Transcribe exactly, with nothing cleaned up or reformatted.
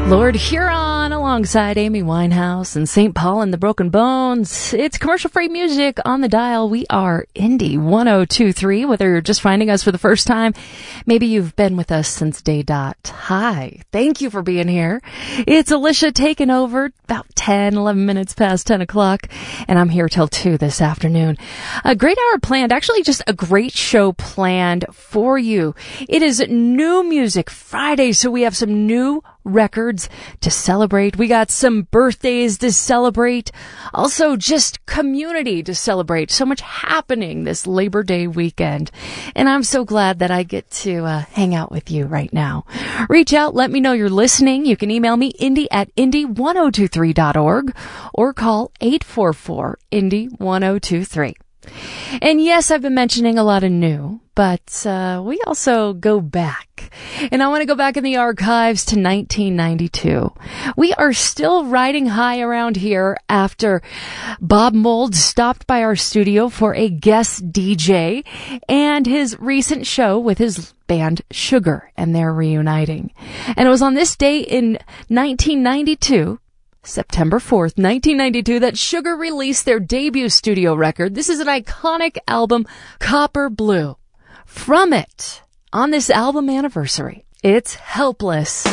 Lord Huron alongside Amy Winehouse and Saint Paul and the Broken Bones. It's commercial-free music on the dial. We are Indie one oh two point three, whether you're just finding us for the first time. Maybe you've been with us since day dot. Hi, thank you for being here. It's Alicia taking over about ten, eleven minutes past ten o'clock, and I'm here till two this afternoon. A great hour planned, actually just a great show planned for you. It is New Music Friday, so we have some new records to celebrate. We got some birthdays to celebrate. Also just community to celebrate. So much happening this Labor Day weekend. And I'm so glad that I get to uh, hang out with you right now. Reach out. Let me know you're listening. You can email me, indie at indie one oh two three dot org or call eight four four indie one oh two three. And yes, I've been mentioning a lot of new, but uh, we also go back. And I want to go back in the archives to nineteen ninety-two. We are still riding high around here after Bob Mould stopped by our studio for a guest D J and his recent show with his band Sugar, and they're reuniting. And it was on this day in nineteen ninety-two, September fourth, nineteen ninety-two, that Sugar released their debut studio record. This is an iconic album, Copper Blue. From it, on this album anniversary, it's Helpless.